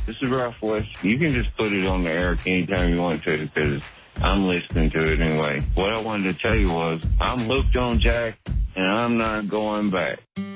This is Ralph West. You can just put it on the air anytime you want to because I'm listening to it anyway. What I wanted to tell you was I'm hooked on Jack, and I'm not going back.